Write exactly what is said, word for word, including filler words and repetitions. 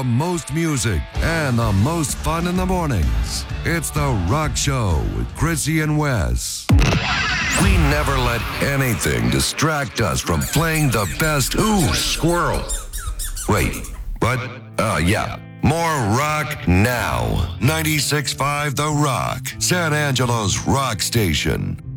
the most music and the most fun in the mornings. It's The Rock Show with Chrissy and Wes. We never let anything distract us from playing the best. Ooh, squirrel. Wait, what? Uh, yeah. More rock now. ninety-six point five The Rock, San Angelo's rock station.